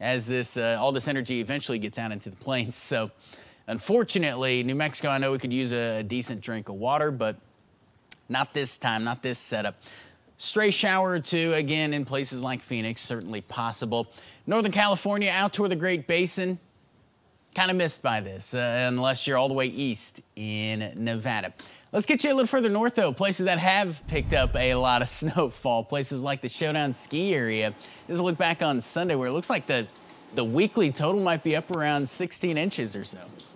as this all this energy eventually gets out into the plains. So unfortunately, New Mexico, I know we could use a decent drink of water, but not this time, not this setup. Stray shower or two, again, in places like Phoenix, certainly possible. Northern California, out toward the Great Basin, kind of missed by this, unless you're all the way east in Nevada. Let's get you a little further north, though. Places that have picked up a lot of snowfall. Places like the Showdown ski area. This is a look back on Sunday where it looks like the weekly total might be up around 16 inches or so.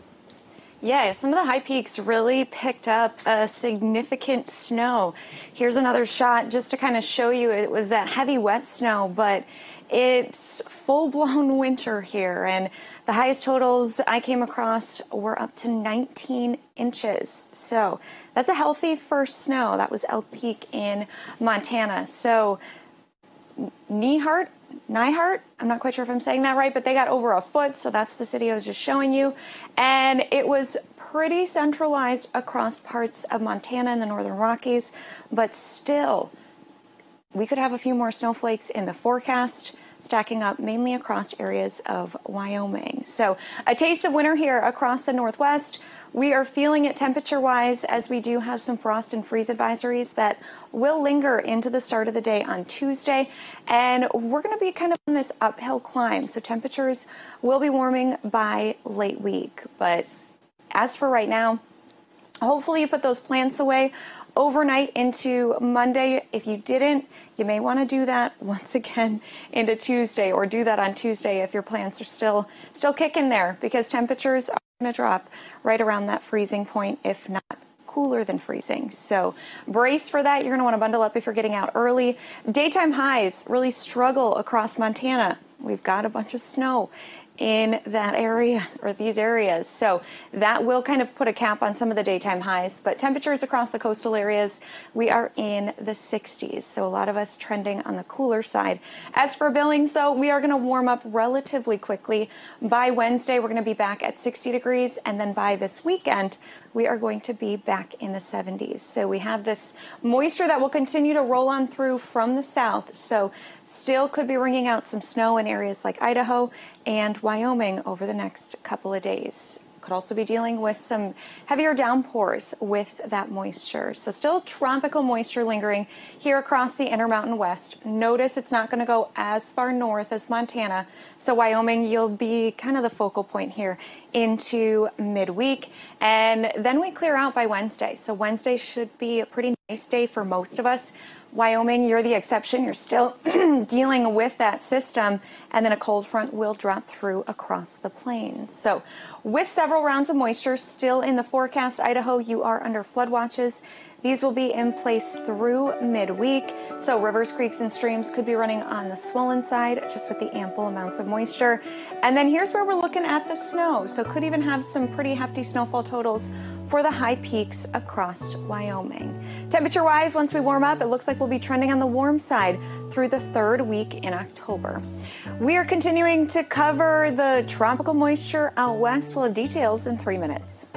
Yeah, some of the high peaks really picked up a significant snow. Here's another shot just to kind of show you it was that heavy wet snow, but it's full-blown winter here, and the highest totals I came across were up to 19 inches. So that's a healthy first snow. That was Elk Peak in Montana. So Neihardt, I'm not quite sure if I'm saying that right, but they got over a foot, so that's the city I was just showing you. And it was pretty centralized across parts of Montana and the Northern Rockies, but still, we could have a few more snowflakes in the forecast, stacking up mainly across areas of Wyoming. So a taste of winter here across the Northwest. We are feeling it temperature-wise as we do have some frost and freeze advisories that will linger into the start of the day on Tuesday. And we're going to be kind of on this uphill climb. So temperatures will be warming by late week. But as for right now, hopefully you put those plants away overnight into Monday. If you didn't, you may want to do that once again into Tuesday, or do that on Tuesday if your plants are still kicking there, because temperatures are going to drop right around that freezing point, if not cooler than freezing. So brace for that. You're going to want to bundle up if you're getting out early. Daytime highs really struggle across Montana. We've got a bunch of snow in that area, or these areas. So that will kind of put a cap on some of the daytime highs, but temperatures across the coastal areas, we are in the 60s. So a lot of us trending on the cooler side. As for Billings, though, we are going to warm up relatively quickly. By Wednesday, we're going to be back at 60 degrees. And then by this weekend, we are going to be back in the 70s. So we have this moisture that will continue to roll on through from the south. So still could be bringing out some snow in areas like Idaho and Wyoming over the next couple of days. Could also be dealing with some heavier downpours with that moisture. So still tropical moisture lingering here across the Intermountain West. Notice it's not going to go as far north as Montana. So Wyoming, you'll be kind of the focal point here into midweek. And then we clear out by Wednesday. So Wednesday should be a pretty nice day for most of us. Wyoming, you're the exception. You're still dealing with that system, and then a cold front will drop through across the plains. So with several rounds of moisture still in the forecast, Idaho, you are under flood watches. These will be in place through midweek. So rivers, creeks, and streams could be running on the swollen side just with the ample amounts of moisture. And then here's where we're looking at the snow. So could even have some pretty hefty snowfall totals for the high peaks across Wyoming. Temperature-wise, once we warm up, it looks like we'll be trending on the warm side through the third week in October. We are continuing to cover the tropical moisture out west. We'll have details in 3 minutes.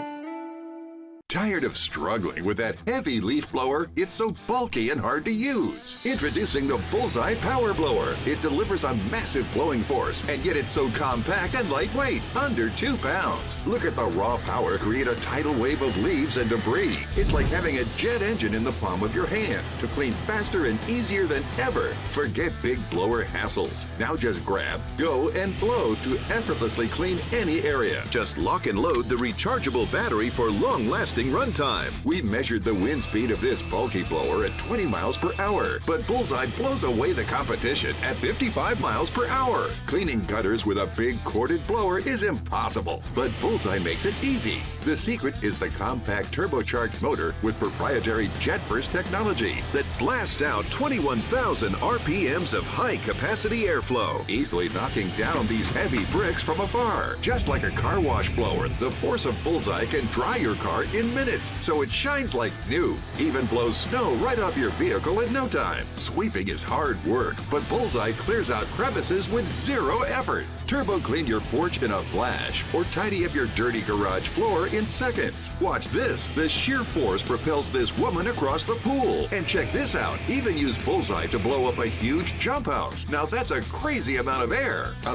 Tired of struggling with that heavy leaf blower? It's so bulky and hard to use. Introducing the Bullseye Power Blower. It delivers a massive blowing force, and yet it's so compact and lightweight, under 2 pounds. Look at the raw power create a tidal wave of leaves and debris. It's like having a jet engine in the palm of your hand to clean faster and easier than ever. Forget big blower hassles. Now just grab, go, and blow to effortlessly clean any area. Just lock and load the rechargeable battery for long-lasting runtime. We measured the wind speed of this bulky blower at 20 miles per hour, but Bullseye blows away the competition at 55 miles per hour. Cleaning gutters with a big corded blower is impossible, but Bullseye makes it easy. The secret is the compact turbocharged motor with proprietary JetBurst technology that blasts out 21,000 RPMs of high-capacity airflow, easily knocking down these heavy bricks from afar. Just like a car wash blower, the force of Bullseye can dry your car in minutes, so it shines like new. Even blows snow right off your vehicle in no time. Sweeping is hard work, but Bullseye clears out crevices with zero effort. Turbo clean your porch in a flash, or tidy up your dirty garage floor in seconds. Watch this. The sheer force propels this woman across the pool. And check this out. Even use Bullseye to blow up a huge jump house. Now that's a crazy amount of air. A